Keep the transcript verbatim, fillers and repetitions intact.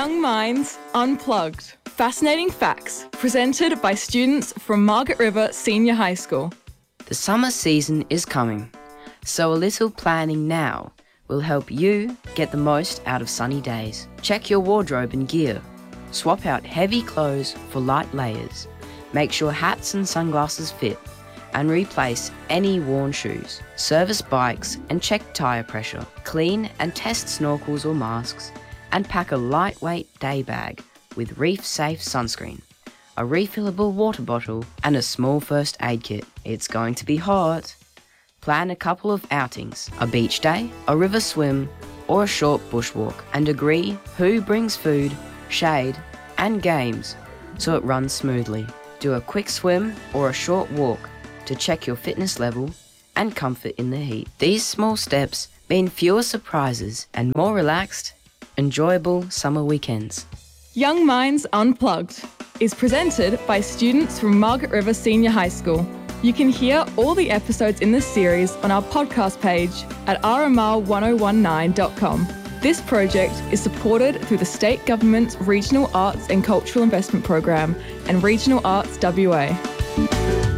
Young Minds Unplugged. Fascinating facts presented by students from Margaret River Senior High School. The summer season is coming, so a little planning now will help you get the most out of sunny days. Check your wardrobe and gear. Swap out heavy clothes for light layers. Make sure hats and sunglasses fit, and replace any worn shoes. Service bikes and check tyre pressure. Clean and test snorkels or masks, and pack a lightweight day bag with reef-safe sunscreen, a refillable water bottle, and a small first aid kit. It's going to be hot. Plan a couple of outings, a beach day, a river swim, or a short bushwalk, and agree who brings food, shade, and games so it runs smoothly. Do a quick swim or a short walk to check your fitness level and comfort in the heat. These small steps mean fewer surprises and more relaxed, enjoyable summer weekends. Young Minds Unplugged is presented by students from Margaret River Senior High School. You can hear all the episodes in this series on our podcast page at r m r ten nineteen dot com. This project is supported through the State Government's Regional Arts and Cultural Investment Program and Regional Arts W A.